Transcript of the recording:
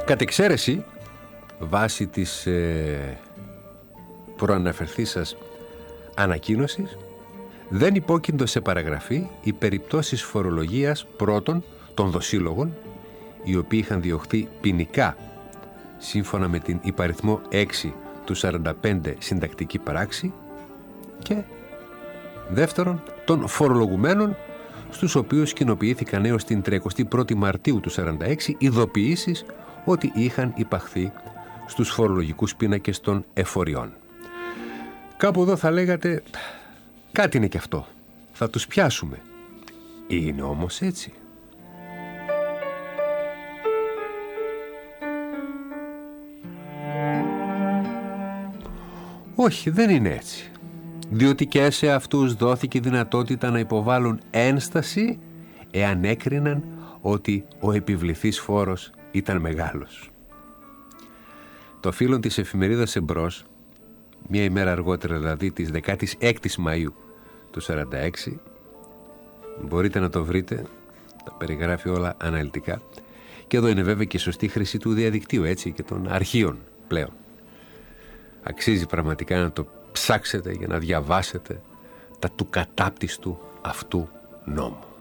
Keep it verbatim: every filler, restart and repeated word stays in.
Κατ' εξαίρεση, βάσει της ε, προαναφερθήσας ανακοίνωσης, δεν υπόκεινται σε παραγραφή οι περιπτώσεις φορολογίας πρώτων των δοσύλλογων, οι οποίοι είχαν διωχθεί ποινικά σύμφωνα με την υπαριθμό έξι του σαράντα πέντε συντακτική πράξη, και δεύτερον των φορολογουμένων, στους οποίους κοινοποιήθηκαν έως την τριαντά πρώτη Μαρτίου του σαράντα έξι ειδοποιήσεις ότι είχαν υπαχθεί στους φορολογικούς πίνακες των εφοριών. Κάπου εδώ θα λέγατε, κάτι είναι και αυτό, θα τους πιάσουμε. Είναι όμως έτσι? Όχι, δεν είναι έτσι. Διότι και σε αυτούς δόθηκε η δυνατότητα να υποβάλουν ένσταση εάν έκριναν ότι ο επιβληθής φόρος ήταν μεγάλος. Το φύλλον της εφημερίδας Εμπρός, μία ημέρα αργότερα, δηλαδή της δεκάτη έκτη Μαΐου του σαράντα έξι, μπορείτε να το βρείτε, τα περιγράφει όλα αναλυτικά, και εδώ είναι βέβαια και η σωστή χρήση του διαδικτύου, έτσι, και των αρχείων πλέον. Αξίζει πραγματικά να το ψάξετε για να διαβάσετε τα του κατάπτυστου αυτού νόμου.